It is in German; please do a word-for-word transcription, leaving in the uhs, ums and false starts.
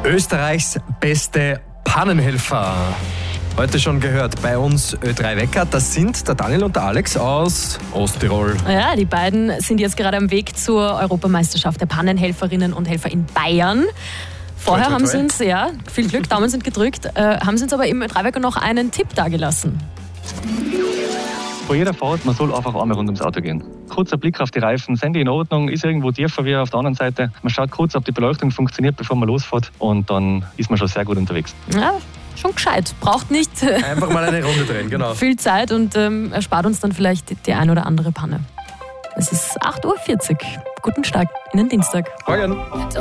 Österreichs beste Pannenhelfer. Heute schon gehört bei uns Ö drei Wecker. Das sind der Daniel und der Alex aus Osttirol. Ja, die beiden sind jetzt gerade am Weg zur Europameisterschaft der Pannenhelferinnen und Helfer in Bayern. Vorher toi, toi, haben toi. sie uns, ja, viel Glück, Daumen sind gedrückt, äh, haben sie uns aber im Ö drei Wecker noch einen Tipp dagelassen. Vor jeder Fahrt, man soll einfach einmal rund ums Auto gehen. Kurzer Blick auf die Reifen, sind die in Ordnung, ist irgendwo tiefer wie auf der anderen Seite. Man schaut kurz, ob die Beleuchtung funktioniert, bevor man losfährt, und dann ist man schon sehr gut unterwegs. Ja, schon gescheit. Braucht nicht Einfach mal eine Runde drehen, genau. viel Zeit und ähm, erspart uns dann vielleicht die ein oder andere Panne. Es ist acht Uhr vierzig. Guten Start in den Dienstag. Morgen.